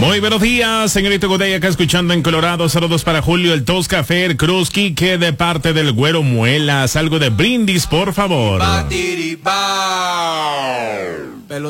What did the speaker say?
Muy buenos días, señorito Godey, acá escuchando en Colorado. Saludos para Julio, el Tosca, Fer, Cruz, Quique, de parte del Güero Muelas. Algo de brindis, por favor.